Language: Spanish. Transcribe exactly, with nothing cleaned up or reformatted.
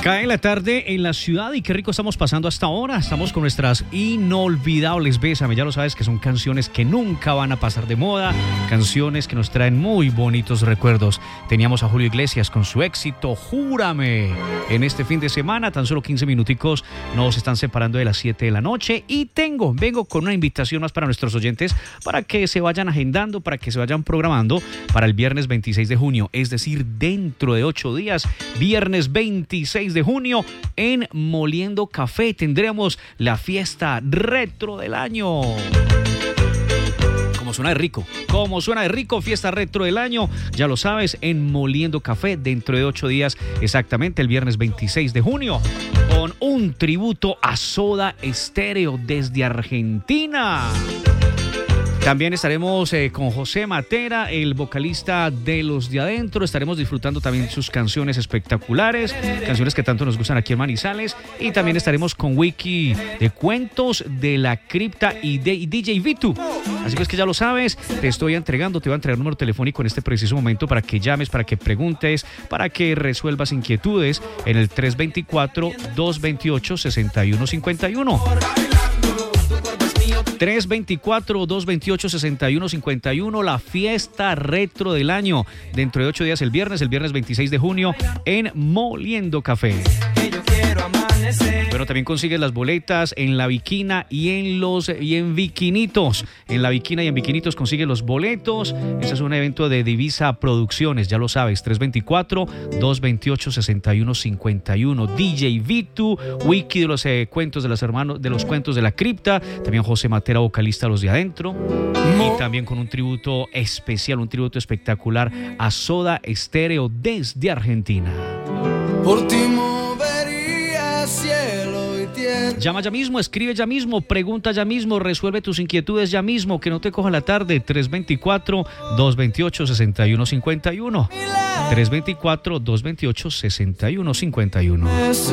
Cae la tarde en la ciudad y qué rico estamos pasando hasta ahora. Estamos con nuestras inolvidables Bésame. Ya lo sabes que son canciones que nunca van a pasar de moda, canciones que nos traen muy bonitos recuerdos. Teníamos a Julio Iglesias con su éxito Júrame. En este fin de semana, tan solo quince minuticos nos están separando de las siete de la noche y tengo, vengo con una invitación más para nuestros oyentes para que se vayan agendando, para que se vayan programando para el viernes veintiséis de junio, es decir, dentro de ocho días, viernes veintiséis de junio, en Moliendo Café tendremos la fiesta retro del año. Como suena de rico, como suena de rico, fiesta retro del año, ya lo sabes, en Moliendo Café, dentro de ocho días, exactamente el viernes veintiséis de junio, con un tributo a Soda Stereo desde Argentina. También estaremos eh, con José Matera, el vocalista de Los de Adentro. Estaremos disfrutando también sus canciones espectaculares, canciones que tanto nos gustan aquí en Manizales. Y también estaremos con Wiki de Cuentos de la Cripta y, de, y D J Vitu. Así que es que ya lo sabes, te estoy entregando, te voy a entregar un número telefónico en este preciso momento para que llames, para que preguntes, para que resuelvas inquietudes en el tres dos cuatro, dos dos ocho, seis uno cinco uno. tres dos cuatro, dos dos ocho, seis uno cinco uno, la fiesta retro del año. Dentro de ocho días el viernes, el viernes veintiséis de junio, en Moliendo Café. Pero también consigues las boletas en La Viquina y en los y en Viquinitos. En La Viquina y en Viquinitos consigues los boletos. Ese es un evento de Divisa Producciones, ya lo sabes. tres dos cuatro, dos dos ocho, seis uno cinco uno. D J Vitu, Wiki de los eh, cuentos de los hermanos, de los cuentos de la cripta. También José Matera, vocalista de Los de Adentro. Y también con un tributo especial, un tributo espectacular a Soda Stereo desde Argentina. Por ti movería cielo y tierra. Llama ya mismo, escribe ya mismo, pregunta ya mismo, resuelve tus inquietudes ya mismo, que no te coja la tarde. tres dos cuatro, dos dos ocho, seis uno cinco uno. tres dos cuatro, dos dos ocho, seis uno cinco uno.